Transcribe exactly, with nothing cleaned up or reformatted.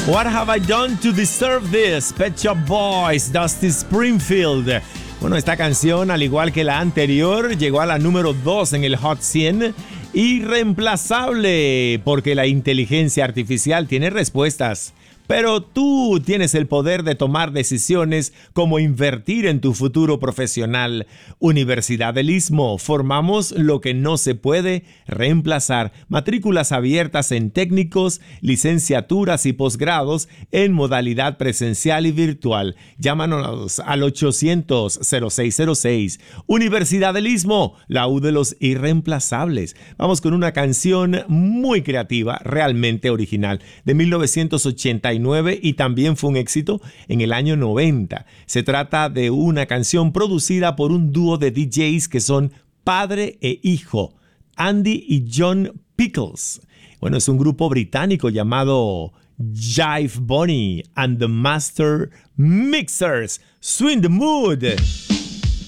What have I done to deserve this? Pet Shop Boys, Dusty Springfield. Bueno, esta canción, al igual que la anterior, llegó a la número dos en el Hot cien. Irreemplazable, porque la inteligencia artificial tiene respuestas. Pero tú tienes el poder de tomar decisiones como invertir en tu futuro profesional. Universidad del Istmo, formamos lo que no se puede reemplazar. Matrículas abiertas en técnicos, licenciaturas y posgrados en modalidad presencial y virtual. Llámanos al ochocientos, cero seis cero seis. Universidad del Istmo, la U de los irreemplazables. Vamos con una canción muy creativa, realmente original, de mil novecientos ochenta y nueve, y también fue un éxito en el año noventa. Se trata de una canción producida por un dúo de D Js que son padre e hijo, Andy y John Pickles. Bueno, es un grupo británico llamado Jive Bunny and the Master Mixers. Swing the Mood.